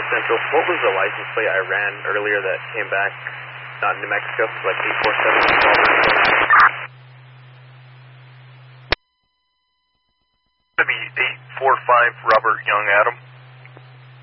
Central. What was the license plate I ran earlier that came back, not in New Mexico, like 847? That'd be 845 Robert Young Adam.